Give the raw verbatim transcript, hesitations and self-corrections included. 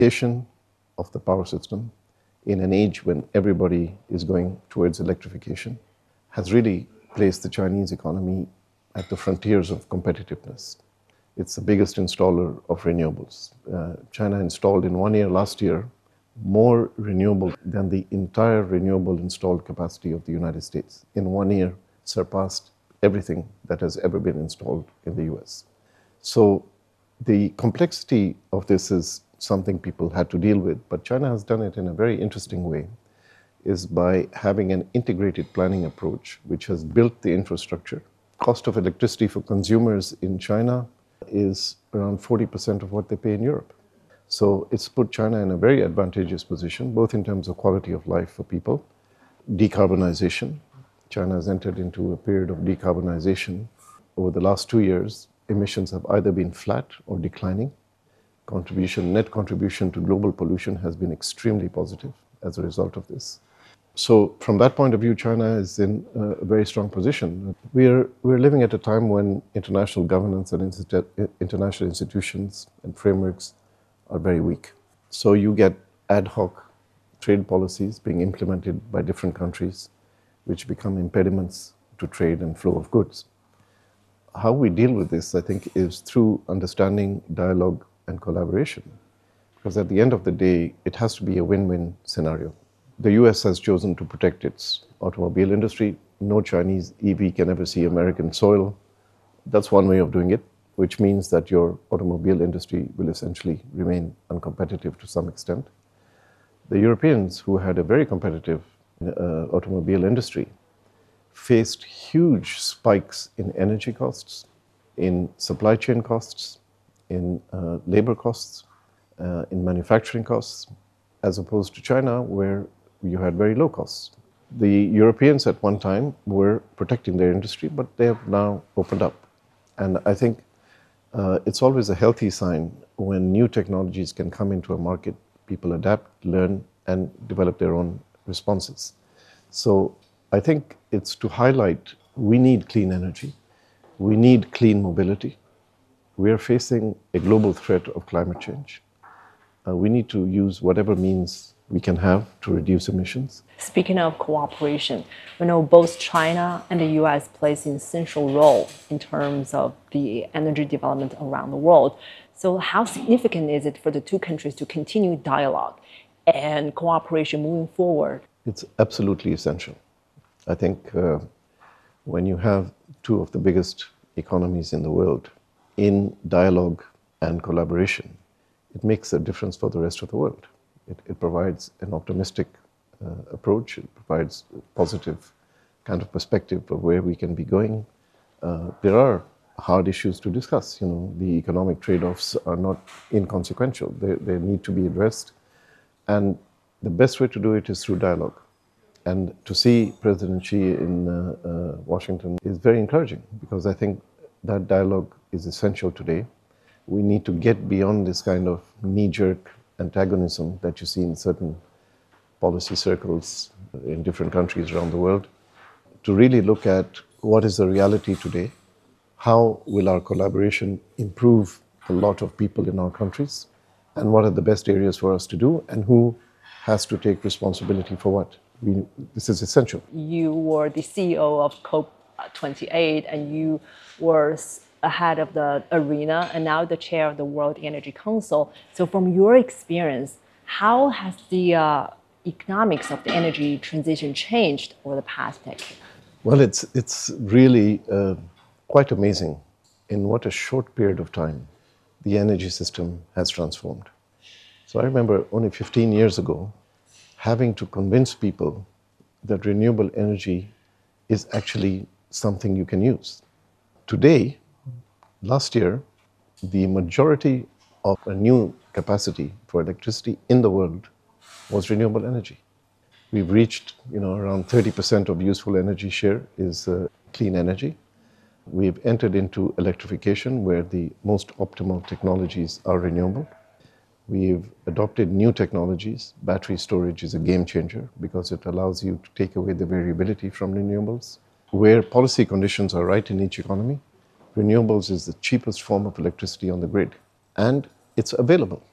electrification of the power system in an age when everybody is going towards electrification has really placed the Chinese economy at the frontiers of competitiveness. It's the biggest installer of renewables. Uh, China installed in one year last year more renewable than the entire renewable installed capacity of the United States. In one year, surpassed everything that has ever been installed in the U S. So the complexity of this is something people had to deal with, but China has done it in a very interesting way, is by having an integrated planning approach, which has built the infrastructure. Cost of electricity for consumers in China is around forty percent of what they pay in Europe. So it's put China in a very advantageous position, both in terms of quality of life for people, decarbonization. China has entered into a period of decarbonization. Over the last two years, emissions have either been flat or declining. Contribution, net contribution to global pollution has been extremely positive as a result of this. So from that point of view, China is in a very strong position. We're, we're living at a time when international governance and institu- international institutions and frameworks are very weak. So you get ad hoc trade policies being implemented by different countries, which become impediments to trade and flow of goods. How we deal with this, I think, is through understanding, dialogue, and collaboration. Because at the end of the day, it has to be a win-win scenario. The U S has chosen to protect its automobile industry. No Chinese E V can ever see American soil. That's one way of doing it, which means that your automobile industry will essentially remain uncompetitive to some extent. The Europeans, who had a very competitive uh, automobile industry, faced huge spikes in energy costs, in supply chain costs, in uh, labor costs, uh, in manufacturing costs, as opposed to China, where you had very low costs. The Europeans at one time were protecting their industry, but they have now opened up. And I think uh, it's always a healthy sign when new technologies can come into a market, people adapt, learn, and develop their own responses. So I think it's to highlight we need clean energy, we need clean mobility. We are facing a global threat of climate change. Uh, we need to use whatever means we can have to reduce emissions. Speaking of cooperation, we know both China and the U S plays an essential role in terms of the energy development around the world. So how significant is it for the two countries to continue dialogue and cooperation moving forward? It's absolutely essential. I think uh, when you have two of the biggest economies in the world in dialogue and collaboration, it makes a difference for the rest of the world. It, it provides an optimistic uh, approach. It provides a positive kind of perspective of where we can be going. Uh, there are hard issues to discuss. You know, the economic trade-offs are not inconsequential. They, they need to be addressed. And the best way to do it is through dialogue. And to see President Xi in uh, uh, Washington is very encouraging, because I think that dialogue is essential today. We need to get beyond this kind of knee-jerk antagonism that you see in certain policy circles in different countries around the world, to really look at what is the reality today, how will our collaboration improve a lot of people in our countries, and what are the best areas for us to do, and who has to take responsibility for what. We, this is essential. You were the C E O of COP twenty-eight, and you were ahead of the arena, and now the chair of the World Energy Council. So from your experience, how has the uh, economics of the energy transition changed over the past decade? Well, it's, it's really uh, quite amazing in what a short period of time the energy system has transformed. So I remember only fifteen years ago having to convince people that renewable energy is actually something you can use. Today, last year, the majority of a new capacity for electricity in the world was renewable energy. We've reached, you know, around thirty percent of useful energy share is uh, clean energy. We've entered into electrification, where the most optimal technologies are renewable. We've adopted new technologies. Battery storage is a game changer because it allows you to take away the variability from renewables. Where policy conditions are right in each economy, renewables is the cheapest form of electricity on the grid, and it's available.